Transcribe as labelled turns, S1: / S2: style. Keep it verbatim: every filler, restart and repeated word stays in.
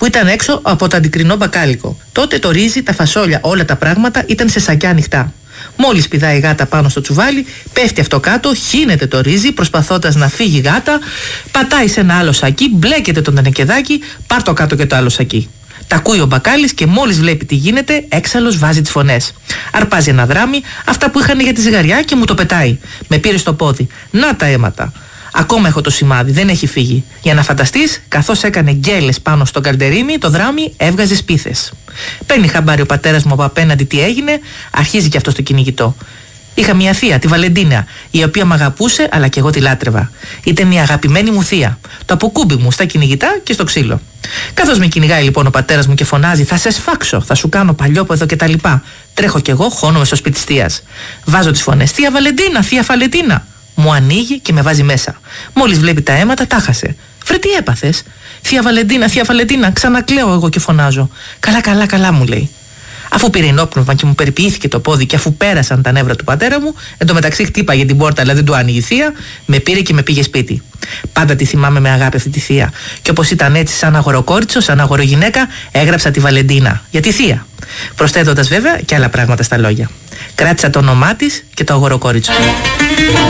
S1: που ήταν έξω από το αντικρινό μπακάλικο. Τότε το ρύζι, τα φασόλια, όλα τα πράγματα ήταν σε σακιά ανοιχτά. Μόλις πηδάει η γάτα πάνω στο τσουβάλι, πέφτει αυτό κάτω, χύνεται το ρύζι, προσπαθώντας να φύγει η γάτα, πατάει σε ένα άλλο σακί, μπλέκεται το τενεκεδάκι, πάρ' το κάτω και το άλλο σακί. Τα ακούει ο μπακάλης και μόλις βλέπει τι γίνεται, έξαλλος βάζει τις φωνές. Αρπάζει ένα δράμι, αυτά που είχαν για τη ζυγαριά και μου το πετάει. Με πήρε στο πόδι. Να τα αίματα. Ακόμα έχω το σημάδι, δεν έχει φύγει. Για να φανταστείς, καθώς έκανε γκέλες πάνω στο καλντερίμι, το δράμι έβγαζε σπίθες. Παίρνει χαμπάρι ο πατέρας μου από απέναντι τι έγινε, αρχίζει κι αυτό το κυνηγητό. Είχα μια θεία, τη Βαλεντίνα, η οποία μ' αγαπούσε, αλλά κι εγώ τη λάτρευα. Ήταν η αγαπημένη μου θεία. Το αποκούμπι μου στα κυνηγητά και στο ξύλο. Καθώς με κυνηγάει λοιπόν ο πατέρας μου και φωνάζει, θα σε σφάξω, θα σου κάνω παλιόπαιδο κτλ. Τρέχω κι εγώ, χώνομαι στο σπίτι της θείας. Βάζω τις φωνές, θεία Βαλεντίνα, θεία Βαλεντίνα. Μου ανοίγει και με βάζει μέσα. Μόλις βλέπει τα αίματα, τα χάσε. Βρε, τι έπαθες? Θεία Βαλεντίνα, θεία Βαλεντίνα, ξανακλαίω εγώ και φωνάζω. Καλά, καλά, καλά, μου λέει. Αφού πήρε ενόπνευμα και μου περιποιήθηκε το πόδι και αφού πέρασαν τα νεύρα του πατέρα μου, εντωμεταξύ χτύπαγε την πόρτα αλλά δεν του άνοιγε η θεία, με πήρε και με πήγε σπίτι. Πάντα τη θυμάμαι με αγάπη αυτή τη θεία. Και όπως ήταν έτσι, σαν αγοροκόριτσο, σαν αγορογυναίκα, έγραψα τη Βαλεντίνα για τη θεία. Προσθέτοντας βέβαια και άλλα πράγματα στα λόγια. Κράτησα το όνομά της και το αγοροκόριτσο.